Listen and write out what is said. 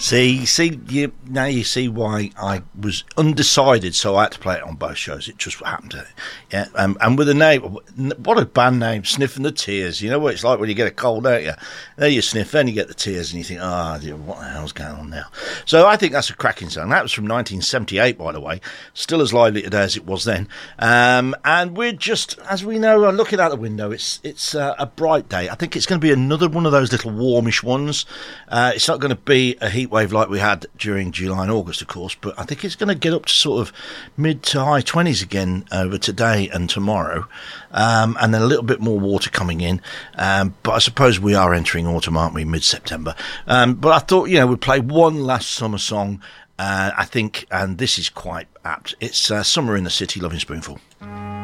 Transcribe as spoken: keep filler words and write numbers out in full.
See, see, you, now you see why I was undecided, so I had to play it on both shows. It just happened to, yeah. Um, and with a name, what a band name, Sniffing the Tears. You know what it's like when you get a cold, don't you? There you sniff, then you get the tears, and you think, oh, dear, what the hell's going on now? So I think that's a cracking song. That was from nineteen seventy-eight, by the way. Still as lively today as it was then. Um, and we're just, as we know, looking out the window, it's it's uh, a bright day. I think it's going to be another one of those little warmish ones. Uh, it's not going to be a heat wave like we had during July and August, of course, but I think it's going to get up to sort of mid to high twenties again over today and tomorrow, um, and then a little bit more water coming in. Um, but I suppose we are entering autumn, aren't we, mid-September? Um, but I thought, you know, we'd play one last summer song, uh, I think, and this is quite apt. It's uh, Summer in the City, Loving Spoonful.